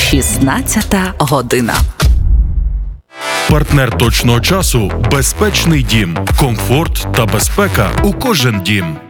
16 година. Партнер точного часу – безпечний дім. Комфорт та безпека у кожен дім.